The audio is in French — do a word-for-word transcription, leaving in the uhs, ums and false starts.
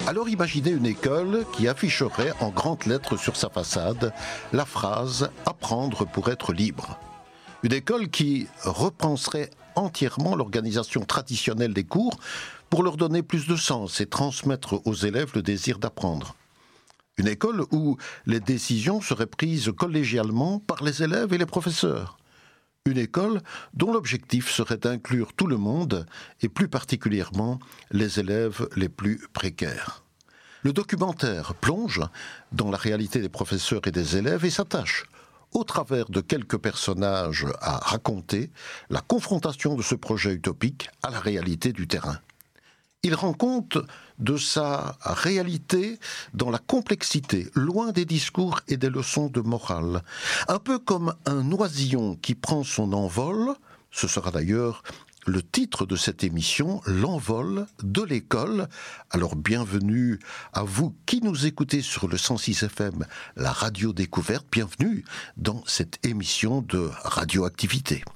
Alors imaginez une école qui afficherait en grandes lettres sur sa façade la phrase « Apprendre pour être libre ». Une école qui repenserait entièrement l'organisation traditionnelle des cours pour leur donner plus de sens et transmettre aux élèves le désir d'apprendre. Une école où les décisions seraient prises collégialement par les élèves et les professeurs. Une école dont l'objectif serait d'inclure tout le monde et plus particulièrement les élèves les plus précaires. Le documentaire plonge dans la réalité des professeurs et des élèves et s'attache, au travers de quelques personnages à raconter, la confrontation de ce projet utopique à la réalité du terrain. Il rend compte de sa réalité dans la complexité, loin des discours et des leçons de morale. Un peu comme un oisillon qui prend son envol, ce sera d'ailleurs le titre de cette émission, l'envol de l'école. Alors bienvenue à vous qui nous écoutez sur le cent six F M, la radio découverte. Bienvenue dans cette émission de radioactivité.